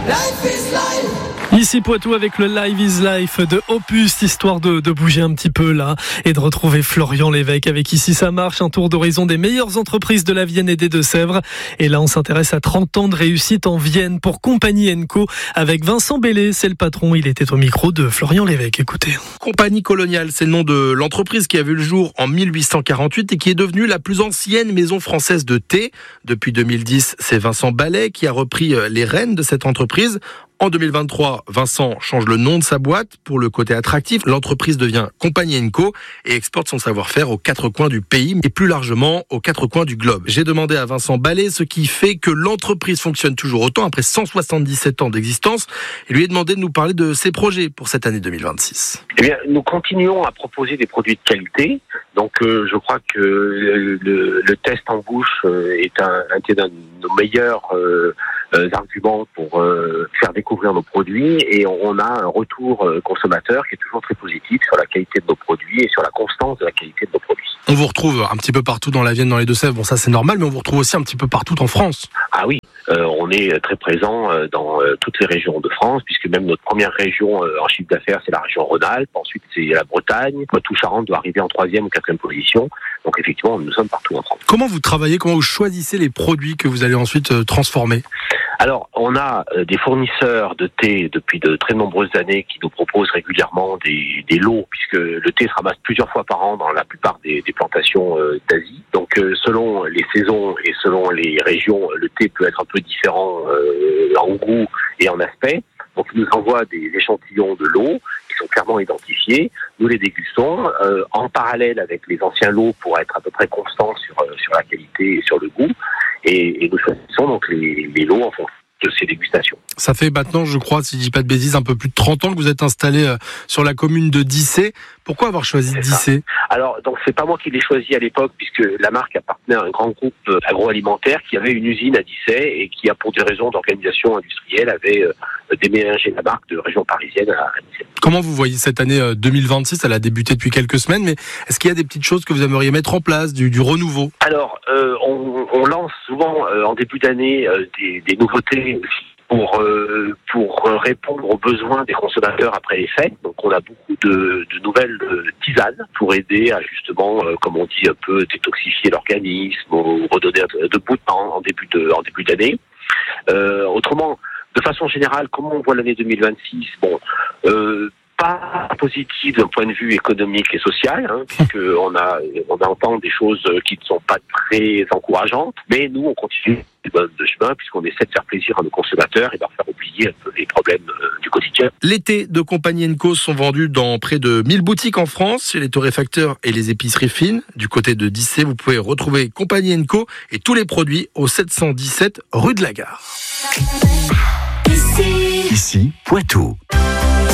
Ici Poitou avec le Live is Life de Opus, histoire de bouger un petit peu là et de retrouver Florian Lévesque avec Ici ça marche, un tour d'horizon des meilleures entreprises de la Vienne et des Deux-Sèvres. Et là on s'intéresse à 30 ans de réussite en Vienne pour Compagnie Co avec Vincent Bellé, c'est le patron, il était au micro de Florian Lévesque, écoutez. Compagnie Coloniale, c'est le nom de l'entreprise qui a vu le jour en 1848 et qui est devenue la plus ancienne maison française de thé. Depuis 2010, c'est Vincent Bellé qui a repris les rênes de cette entreprise. En 2023, Vincent change le nom de sa boîte pour le côté attractif. L'entreprise devient Compagnie Co et exporte son savoir-faire aux quatre coins du pays et plus largement aux quatre coins du globe. J'ai demandé à Vincent Bellé ce qui fait que l'entreprise fonctionne toujours autant après 177 ans d'existence et lui ai demandé de nous parler de ses projets pour cette année 2026. Eh bien, nous continuons à proposer des produits de qualité. Donc, je crois que le test en bouche est un de nos meilleurs arguments pour faire découvrir nos produits, et on a un retour consommateur qui est toujours très positif sur la qualité de nos produits et sur la constance de la qualité de nos produits. On vous retrouve un petit peu partout dans la Vienne, dans les Deux-Sèvres, bon ça c'est normal, mais on vous retrouve aussi un petit peu partout en France. Ah oui, on est très présent dans toutes les régions de France, puisque même notre première région en chiffre d'affaires, c'est la région Rhône-Alpes, ensuite c'est la Bretagne, Poitou-Charentes doit arriver en 3e ou 4e position, donc effectivement nous sommes partout en France. Comment vous travaillez, comment vous choisissez les produits que vous allez ensuite transformer ? Alors, on a des fournisseurs de thé depuis de très nombreuses années qui nous proposent régulièrement des lots, puisque le thé se ramasse plusieurs fois par an dans la plupart des plantations d'Asie. Donc, selon les saisons et selon les régions, le thé peut être un peu différent en goût et en aspect. Donc, ils nous envoient des échantillons de lots qui sont clairement identifiés. Nous les dégustons en parallèle avec les anciens lots pour être à peu près constants sur la qualité et sur le goût. Et nous choisissons donc les lots en fonction de ces dégustations. Ça fait maintenant, je crois, si je dis pas de bêtises, un peu plus de 30 ans que vous êtes installé sur la commune de Dissay. Pourquoi avoir choisi Dissay ? Alors, donc c'est pas moi qui l'ai choisi à l'époque, puisque la marque appartenait à un grand groupe agroalimentaire qui avait une usine à Dissay et qui, pour des raisons d'organisation industrielle, avait déménagé la marque de région parisienne à Dissay. Comment vous voyez cette année 2026 ? Elle a débuté depuis quelques semaines, mais est-ce qu'il y a des petites choses que vous aimeriez mettre en place, du renouveau ? Alors, on lance souvent en début d'année des nouveautés pour répondre aux besoins des consommateurs après les fêtes. Donc on a beaucoup de nouvelles tisanes pour aider à justement, comme on dit, un peu détoxifier l'organisme ou redonner de bout de temps en début d'année. Autrement, de façon générale, comment on voit l'année 2026 ? Bon, pas positive d'un point de vue économique et social, puisque on entend des choses qui ne sont pas très encourageantes, mais nous on continue de chemin puisqu'on essaie de faire plaisir à nos consommateurs et de leur faire oublier un peu les problèmes du quotidien. Les thés de Compagnie Co sont vendus dans près de 1000 boutiques en France, chez les torréfacteurs et les épiceries fines. Du côté de Dissay, vous pouvez retrouver Compagnie Co et tous les produits au 717 rue de la Gare. Ici Poitou.